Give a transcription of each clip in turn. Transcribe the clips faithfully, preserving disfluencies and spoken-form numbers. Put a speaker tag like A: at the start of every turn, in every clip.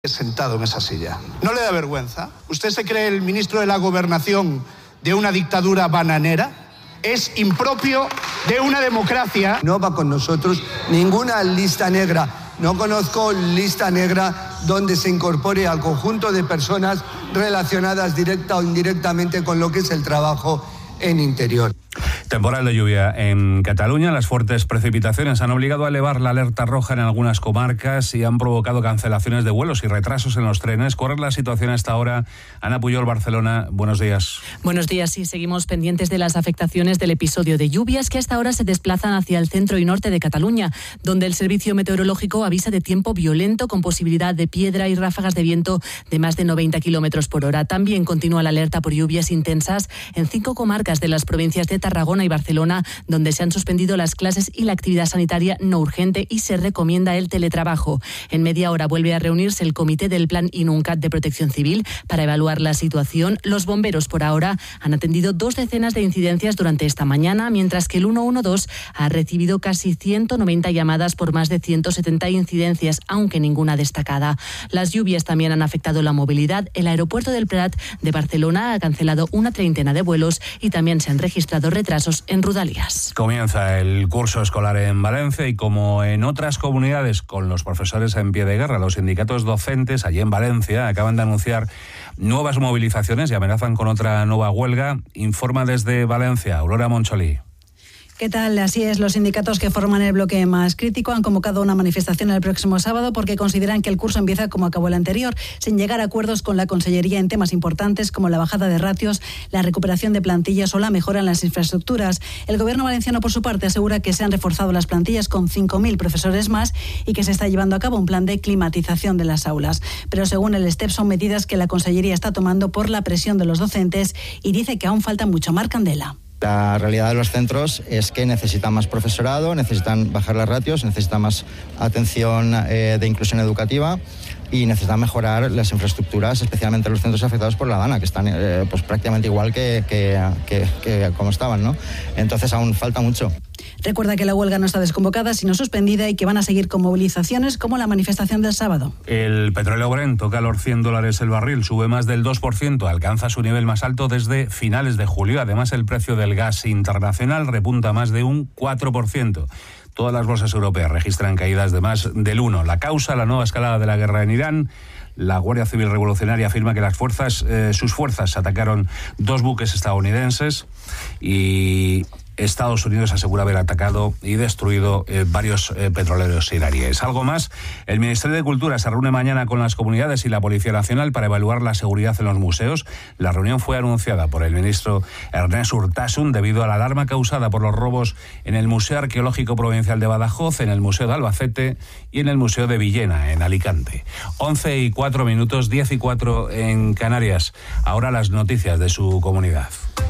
A: sentado en esa silla. ¿No le da vergüenza? ¿Usted se cree el ministro de la Gobernación de una dictadura bananera? Es impropio de una democracia.
B: No va con nosotros ninguna lista negra. No conozco lista negra donde se incorpore al conjunto de personas relacionadas directa o indirectamente con lo que es el trabajo en interior.
C: Temporal de lluvia en Cataluña. Las fuertes precipitaciones han obligado a elevar la alerta roja en algunas comarcas y han provocado cancelaciones de vuelos y retrasos en los trenes. ¿Cuál es la situación hasta ahora? Ana Puyol, Barcelona, buenos días.
D: Buenos días, sí, seguimos pendientes de las afectaciones del episodio de lluvias que hasta ahora se desplazan hacia el centro y norte de Cataluña, donde el Servicio Meteorológico avisa de tiempo violento con posibilidad de piedra y ráfagas de viento de más de noventa kilómetros por hora. También continúa la alerta por lluvias intensas en cinco comarcas de las provincias de Tarragona y Barcelona, donde se han suspendido las clases y la actividad sanitaria no urgente y se recomienda el teletrabajo. En media hora vuelve a reunirse el comité del Plan INUNCAT de Protección Civil para evaluar la situación. Los bomberos por ahora han atendido dos decenas de incidencias durante esta mañana, mientras que el ciento doce ha recibido casi ciento noventa llamadas por más de ciento setenta incidencias, aunque ninguna destacada. Las lluvias también han afectado la movilidad. El aeropuerto del Prat de Barcelona ha cancelado una treintena de vuelos y también se han registrado retrasos en Rodalies.
C: Comienza el curso escolar en Valencia y, como en otras comunidades con los profesores en pie de guerra, los sindicatos docentes allí en Valencia acaban de anunciar nuevas movilizaciones y amenazan con otra nueva huelga. Informa desde Valencia Aurora Moncholí.
E: ¿Qué tal? Así es, los sindicatos que forman el bloque más crítico han convocado una manifestación el próximo sábado porque consideran que el curso empieza como acabó el anterior, sin llegar a acuerdos con la Consellería en temas importantes como la bajada de ratios, la recuperación de plantillas o la mejora en las infraestructuras. El gobierno valenciano, por su parte, asegura que se han reforzado las plantillas con cinco mil profesores más y que se está llevando a cabo un plan de climatización de las aulas. Pero según el S T E P son medidas que la Consellería está tomando por la presión de los docentes y dice que aún falta mucho. Marc Candela.
F: La realidad de los centros es que necesitan más profesorado, necesitan bajar las ratios, necesitan más atención eh, de inclusión educativa y necesitan mejorar las infraestructuras, especialmente los centros afectados por la Dana, que están eh, pues prácticamente igual que, que, que, que como estaban, ¿no? Entonces aún falta mucho.
E: Recuerda que la huelga no está desconvocada, sino suspendida y que van a seguir con movilizaciones como la manifestación del sábado.
C: El petróleo Brent toca los cien dólares el barril, sube más del dos por ciento, alcanza su nivel más alto desde finales de julio. Además, el precio del gas internacional repunta más de un cuatro por ciento. Todas las bolsas europeas registran caídas de más del uno por ciento. La causa, la nueva escalada de la guerra en Irán. La Guardia Civil Revolucionaria afirma que las fuerzas, eh, sus fuerzas atacaron dos buques estadounidenses y Estados Unidos asegura haber atacado y destruido eh, varios eh, petroleros iraníes. Algo más, el Ministerio de Cultura se reúne mañana con las comunidades y la Policía Nacional para evaluar la seguridad en los museos. La reunión fue anunciada por el ministro Ernest Urtasun debido a la alarma causada por los robos en el Museo Arqueológico Provincial de Badajoz, en el Museo de Albacete y en el Museo de Villena, en Alicante. once y cuatro minutos, diez y cuatro en Canarias. Ahora las noticias de su comunidad.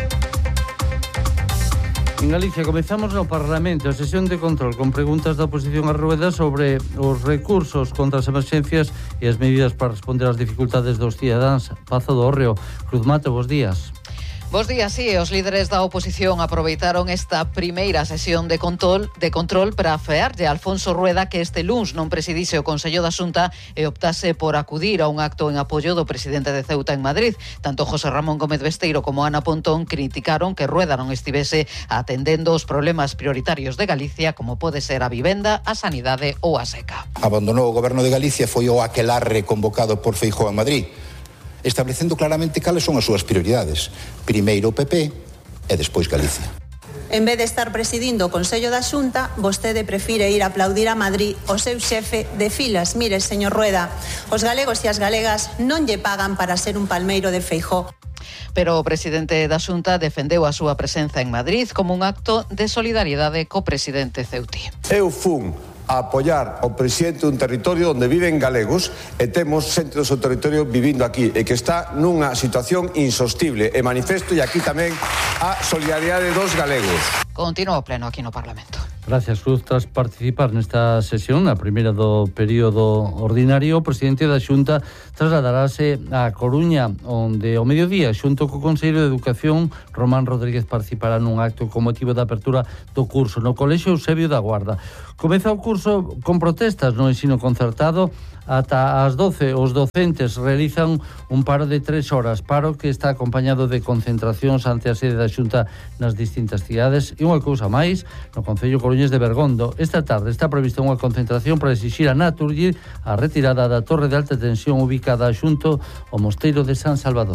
G: En Galicia comezamos no Parlamento a sesión de control con preguntas da oposición a Rueda sobre os recursos contra as emerxencias e as medidas para responder ás dificultades dos cidadáns. Pazo do Hórreo. Cruz Mato, bos días.
H: Bos días, sí, os líderes da oposición aproveitaron esta primeira sesión de control de control para afearlle a Alfonso Rueda que este luns non presidise o Consello da Xunta e optase por acudir a un acto en apoio do presidente de Ceuta en Madrid. Tanto José Ramón Gómez Besteiro como Ana Pontón criticaron que Rueda non estivese atendendo os problemas prioritarios de Galicia, como pode ser a vivenda, a sanidade ou a seca.
I: Abandonou o goberno de Galicia, foi o aquelarre convocado por Feijóo en Madrid, establecendo claramente cales son as súas prioridades. Primeiro o P P e despois Galicia.
J: En vez de estar presidindo o Consello da Xunta, vostede prefire ir a aplaudir a Madrid o seu xefe de filas. Mire, señor Rueda, os galegos e as galegas non lle pagan para ser un palmeiro de Feijóo.
H: Pero o presidente da Xunta defendeu a súa presenza en Madrid como un acto de solidariedade co presidente ceutí.
K: Eu fun a apoiar ao presidente dun territorio onde viven galegos e temos xente do seu territorio vivindo aquí e que está nunha situación insostible e manifesto e aquí tamén a solidariedade dos galegos.
H: Continúa o pleno aquí no Parlamento.
G: Gracias, Cruz. Tras participar nesta sesión, a primeira do período ordinario, o presidente da Xunta trasladarase a Coruña, onde ao mediodía, xunto co Consello de Educación, Román Rodríguez participará nun acto con motivo da apertura do curso no Colexio Eusebio da Guarda. Comeza o curso con protestas no ensino concertado. Ata as doce os docentes realizan un paro de tres horas, paro que está acompañado de concentracións ante a sede da Xunta nas distintas cidades. E unha cousa máis, no Concello Coruñés de Bergondo, esta tarde está prevista unha concentración para exixir a Naturgy a retirada da torre de alta tensión ubicada xunto ao Mosteiro de San Salvador.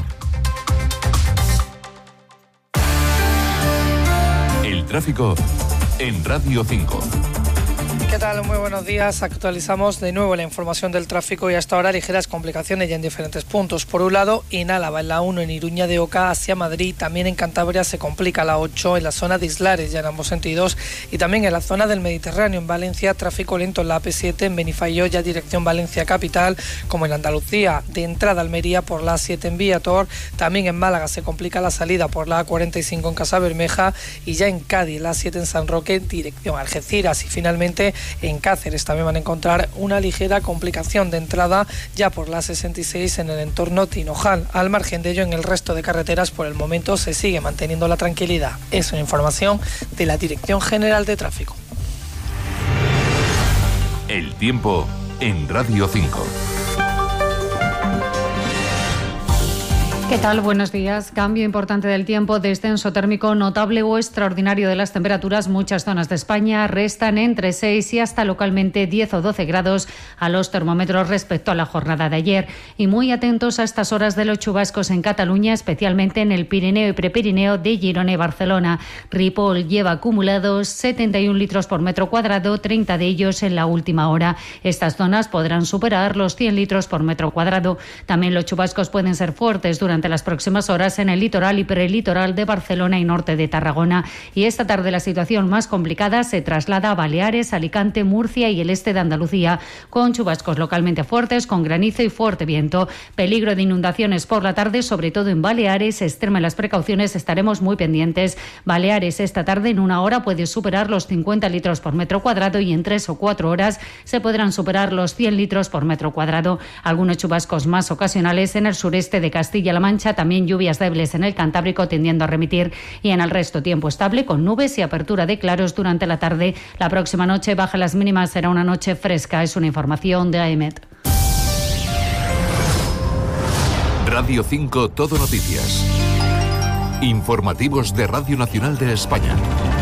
L: El tráfico en Radio cinco.
M: ¿Qué tal? Muy buenos días. Actualizamos de nuevo la información del tráfico y hasta ahora ligeras complicaciones ya en diferentes puntos. Por un lado, en Álava, en la uno, en Iruña de Oca hacia Madrid. También en Cantabria se complica la ocho, en la zona de Islares, ya en ambos sentidos. Y también en la zona del Mediterráneo, en Valencia, tráfico lento en la A P siete, en Benifayó, ya dirección Valencia Capital, como en Andalucía, de entrada a Almería por la A siete en Viator. También en Málaga se complica la salida por la A cuarenta y cinco en Casabermeja. Y ya en Cádiz, la A siete en San Roque, dirección Algeciras. Y finalmente, en Cáceres también van a encontrar una ligera complicación de entrada ya por la sesenta y seis en el entorno Tinojal. Al margen de ello, en el resto de carreteras por el momento se sigue manteniendo la tranquilidad. Es una información de la Dirección General de Tráfico.
L: El tiempo en Radio cinco.
N: ¿Qué tal? Buenos días. Cambio importante del tiempo, descenso térmico notable o extraordinario de las temperaturas. Muchas zonas de España restan entre seis y hasta localmente diez o doce grados a los termómetros respecto a la jornada de ayer. Y muy atentos a estas horas de los chubascos en Cataluña, especialmente en el Pirineo y Prepirineo de Girona y Barcelona. Ripoll lleva acumulados setenta y un litros por metro cuadrado, treinta de ellos en la última hora. Estas zonas podrán superar los cien litros por metro cuadrado. También los chubascos pueden ser fuertes durante Durante las próximas horas en el litoral y prelitoral de Barcelona y norte de Tarragona. Y esta tarde la situación más complicada se traslada a Baleares, Alicante, Murcia y el este de Andalucía, con chubascos localmente fuertes, con granizo y fuerte viento. Peligro de inundaciones por la tarde, sobre todo en Baleares. Extremen las precauciones, estaremos muy pendientes. Baleares esta tarde en una hora puede superar los cincuenta litros por metro cuadrado y en tres o cuatro horas se podrán superar los cien litros por metro cuadrado. Algunos chubascos más ocasionales en el sureste de Castilla-La Mancha, también lluvias débiles en el Cantábrico tendiendo a remitir y en el resto tiempo estable con nubes y apertura de claros durante la tarde. La próxima noche baja las mínimas, será una noche fresca. Es una información de A E M E T.
L: Radio cinco Todo Noticias. Informativos de Radio Nacional de España.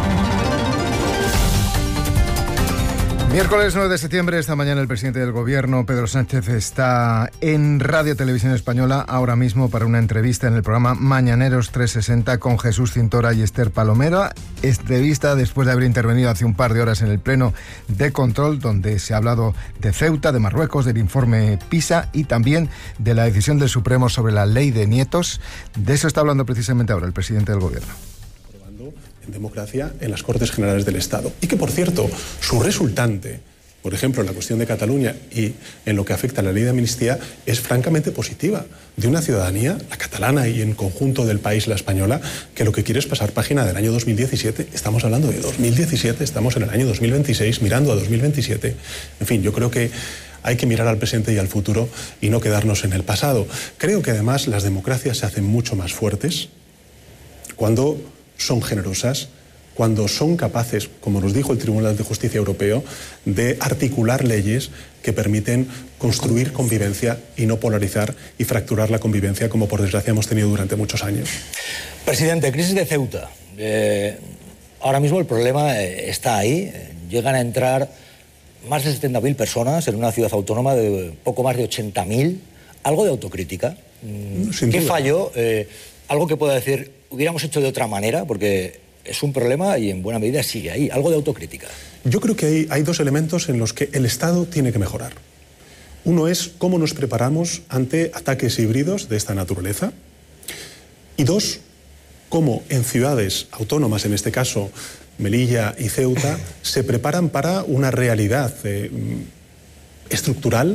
O: Miércoles nueve de septiembre, esta mañana el presidente del Gobierno, Pedro Sánchez, está en Radio Televisión Española ahora mismo para una entrevista en el programa Mañaneros trescientos sesenta con Jesús Cintora y Esther Palomera. Entrevista después de haber intervenido hace un par de horas en el Pleno de Control, donde se ha hablado de Ceuta, de Marruecos, del informe PISA y también de la decisión del Supremo sobre la ley de nietos. De eso está hablando precisamente ahora el presidente del Gobierno.
P: En democracia en las Cortes Generales del Estado. Y que, por cierto, su resultante, por ejemplo, en la cuestión de Cataluña y en lo que afecta a la ley de amnistía, es francamente positiva. De una ciudadanía, la catalana y en conjunto del país, la española, que lo que quiere es pasar página del año dos mil diecisiete. Estamos hablando de dos mil diecisiete, estamos en el año dos mil veintiséis, mirando a dos mil veintisiete. En fin, yo creo que hay que mirar al presente y al futuro y no quedarnos en el pasado. Creo que además las democracias se hacen mucho más fuertes cuando son generosas, cuando son capaces, como nos dijo el Tribunal de Justicia Europeo, de articular leyes que permiten construir convivencia y no polarizar y fracturar la convivencia como por desgracia hemos tenido durante muchos años.
Q: Presidente, crisis de Ceuta. Eh, ahora mismo el problema está ahí. Llegan a entrar más de setenta mil personas en una ciudad autónoma de poco más de ochenta mil. ¿Algo de autocrítica?
P: Sin
Q: ¿Qué
P: duda.
Q: falló? Eh, algo que pueda decir, hubiéramos hecho de otra manera, porque es un problema y en buena medida sigue ahí. Algo de autocrítica.
P: Yo creo que hay, hay dos elementos en los que el Estado tiene que mejorar. Uno es cómo nos preparamos ante ataques híbridos de esta naturaleza. Y dos, cómo en ciudades autónomas, en este caso Melilla y Ceuta, se preparan para una realidad eh, estructural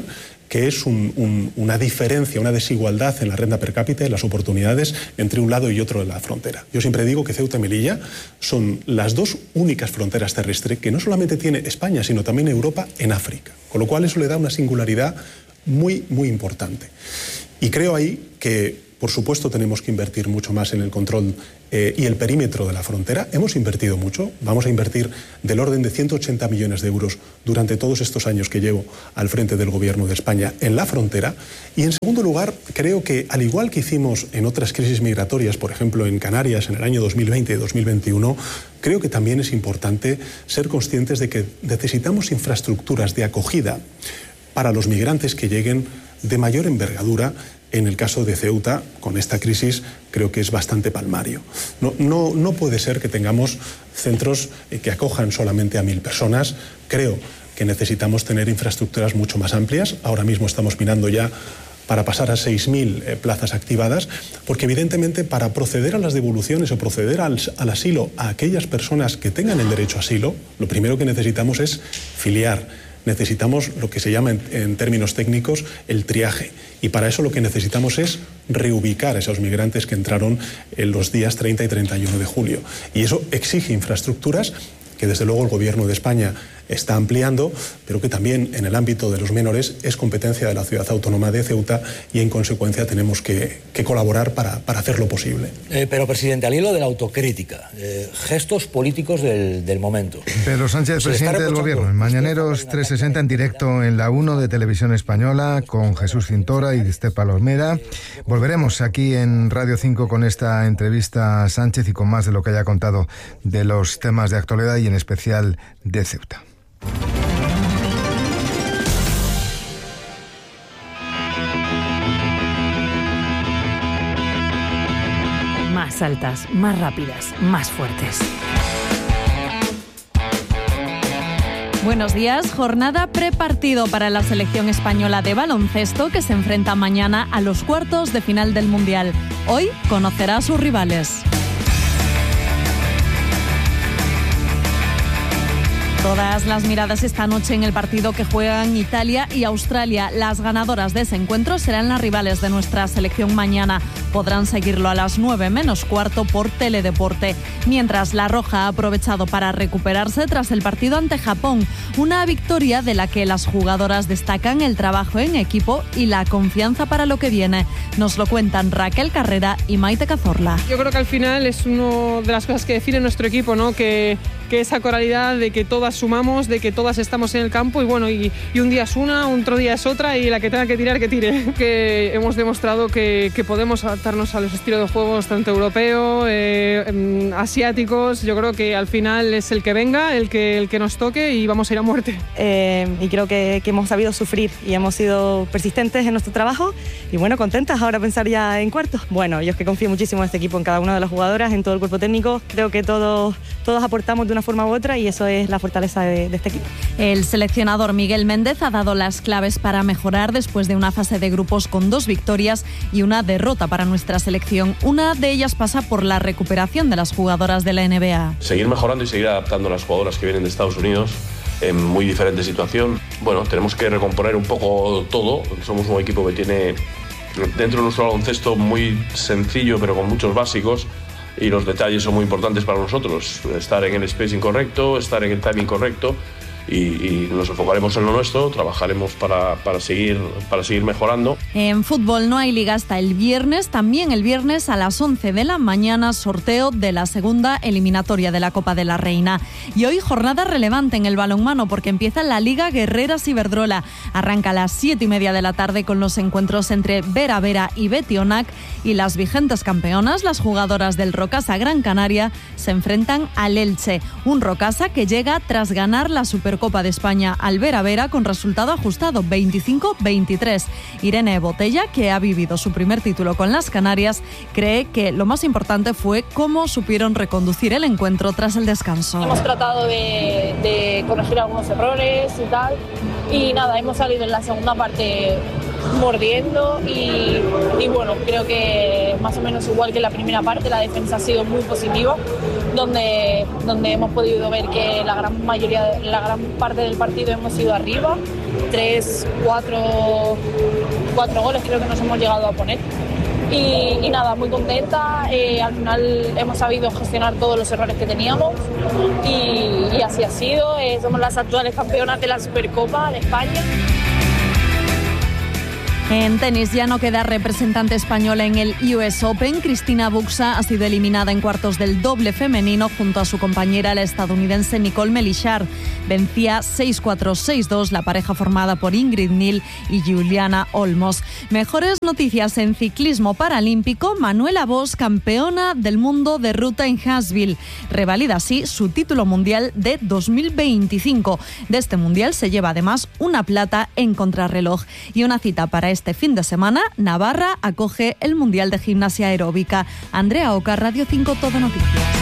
P: que es un, un, una diferencia, una desigualdad en la renta per cápita y las oportunidades entre un lado y otro de la frontera. Yo siempre digo que Ceuta y Melilla son las dos únicas fronteras terrestres que no solamente tiene España, sino también Europa en África, con lo cual eso le da una singularidad muy, muy importante. Y creo ahí que, por supuesto, tenemos que invertir mucho más en el control eh, y el perímetro de la frontera. Hemos invertido mucho, vamos a invertir del orden de ciento ochenta millones de euros durante todos estos años que llevo al frente del Gobierno de España en la frontera. Y en segundo lugar, creo que al igual que hicimos en otras crisis migratorias, por ejemplo en Canarias en el año dos mil veinte y dos mil veintiuno, creo que también es importante ser conscientes de que necesitamos infraestructuras de acogida para los migrantes que lleguen de mayor envergadura. En el caso de Ceuta, con esta crisis, creo que es bastante palmario. No, no, no puede ser que tengamos centros que acojan solamente a mil personas. Creo que necesitamos tener infraestructuras mucho más amplias. Ahora mismo estamos mirando ya para pasar a seis mil eh, plazas activadas, porque evidentemente para proceder a las devoluciones o proceder al, al asilo a aquellas personas que tengan el derecho a asilo, lo primero que necesitamos es filiar. Necesitamos lo que se llama en, en términos técnicos el triaje, y para eso lo que necesitamos es reubicar a esos migrantes que entraron en los días treinta y treinta y uno de julio, y eso exige infraestructuras que desde luego el Gobierno de España está ampliando, pero que también en el ámbito de los menores es competencia de la Ciudad Autónoma de Ceuta, y en consecuencia tenemos que, que colaborar para, para hacerlo posible.
Q: Eh, pero, presidente, al hilo de la autocrítica, eh, gestos políticos del, del momento.
O: Pedro Sánchez, presidente del Gobierno, en Mañaneros trescientos sesenta en directo en la uno de Televisión Española con Jesús Cintora y Esther Palomera. Volveremos aquí en Radio cinco con esta entrevista a Sánchez y con más de lo que haya contado de los temas de actualidad y en especial de Ceuta.
R: Más altas, más rápidas, más fuertes. Buenos días. Jornada prepartido para la selección española de baloncesto que se enfrenta mañana a los cuartos de final del Mundial. Hoy conocerá a sus rivales. Todas las miradas esta noche en el partido que juegan Italia y Australia. Las ganadoras de ese encuentro serán las rivales de nuestra selección mañana. Podrán seguirlo a las nueve menos cuarto por Teledeporte. Mientras la Roja ha aprovechado para recuperarse tras el partido ante Japón. Una victoria de la que las jugadoras destacan el trabajo en equipo y la confianza para lo que viene. Nos lo cuentan Raquel Carrera y Maite Cazorla.
S: Yo creo que al final es una de las cosas que define nuestro equipo, ¿no? Que, que esa coralidad de que todas sumamos, de que todas estamos en el campo y bueno, y, y un día es una, otro día es otra y la que tenga que tirar, que tire. Que hemos demostrado que, que podemos adaptarnos a los estilos de juegos tanto europeos, eh, asiáticos. Yo creo que al final es el que venga, el que, el que nos toque y vamos a ir a muerte.
T: Eh, y creo que, que hemos sabido sufrir y hemos sido persistentes en nuestro trabajo y bueno, contentas ahora pensar ya en cuartos. Bueno, yo es que confío muchísimo en este equipo, en cada una de las jugadoras, en todo el cuerpo técnico. Creo que todos, todos aportamos de una forma u otra y eso es la fortaleza de, de este equipo.
R: El seleccionador Miguel Méndez ha dado las claves para mejorar después de una fase de grupos con dos victorias y una derrota para nuestra selección. Una de ellas pasa por la recuperación de las jugadoras de la N B A.
U: Seguir mejorando y seguir adaptando a las jugadoras que vienen de Estados Unidos en muy diferente situación. Bueno, tenemos que recomponer un poco todo. Somos un equipo que tiene dentro de nuestro baloncesto muy sencillo pero con muchos básicos. Y los detalles son muy importantes para nosotros, estar en el spacing correcto, estar en el timing correcto y, y nos enfocaremos en lo nuestro, trabajaremos para, para, seguir, para seguir mejorando.
R: En fútbol no hay liga hasta el viernes, también el viernes a las once de la mañana sorteo de la segunda eliminatoria de la Copa de la Reina. Y hoy jornada relevante en el balonmano porque empieza la Liga Guerreras Iberdrola. Arranca a las siete y media de la tarde con los encuentros entre Vera Vera y Betionac y las vigentes campeonas, las jugadoras del Rocasa Gran Canaria, se enfrentan al Elche. Un Rocasa que llega tras ganar la Supercopa de España al Vera Vera con resultado ajustado veinticinco veintitrés. Irene Botella, que ha vivido su primer título con las Canarias, cree que lo más importante fue cómo supieron reconducir el encuentro tras el descanso.
V: Hemos tratado de, de corregir algunos errores y tal, y nada, hemos salido en la segunda parte mordiendo y, y bueno, creo que más o menos igual que la primera parte, la defensa ha sido muy positiva, donde, donde hemos podido ver que la gran mayoría, la gran parte del partido hemos ido arriba tres, cuatro, cuatro goles creo que nos hemos llegado a poner. Y, y nada, muy contenta, eh, al final hemos sabido gestionar todos los errores que teníamos y, y así ha sido, eh, somos las actuales campeonas de la Supercopa de España.
R: En tenis ya no queda representante española en el U S Open. Cristina Buxa ha sido eliminada en cuartos del doble femenino junto a su compañera, la estadounidense Nicole Melichar. Vencía seis cuatro seis dos la pareja formada por Ingrid Nil y Juliana Olmos. Mejores noticias en ciclismo paralímpico. Manuela Bosch, campeona del mundo de ruta en Haasville. Revalida así su título mundial de dos mil veinticinco. De este mundial se lleva además una plata en contrarreloj. Y una cita para este fin de semana, Navarra acoge el Mundial de Gimnasia Aeróbica. Andrea Oca, Radio cinco, Todo Noticias.